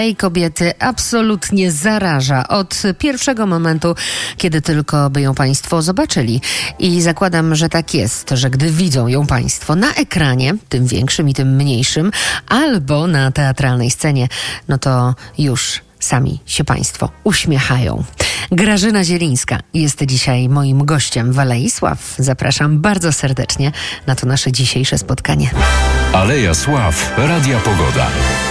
Tej kobiety absolutnie zaraża od pierwszego momentu, kiedy tylko by ją Państwo zobaczyli. I zakładam, że tak jest, że gdy widzą ją Państwo na ekranie, tym większym i tym mniejszym, albo na teatralnej scenie, no to już sami się Państwo uśmiechają. Grażyna Zielińska jest dzisiaj moim gościem w Alei Sław. Zapraszam bardzo serdecznie na to nasze dzisiejsze spotkanie. Aleja Sław, Radia Pogoda.